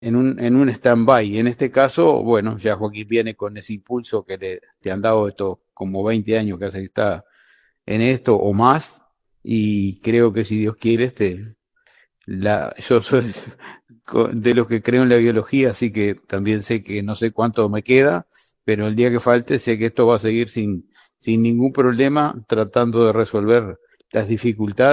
en un stand-by. En este caso, bueno, ya Joaquín viene con ese impulso que te han dado estos como 20 años que hace que está en esto o más, y creo que si Dios quiere, yo soy de los que creo en la biología, así que también sé que no sé cuánto me queda, pero el día que falte sé que esto va a seguir sin ningún problema, tratando de resolver las dificultades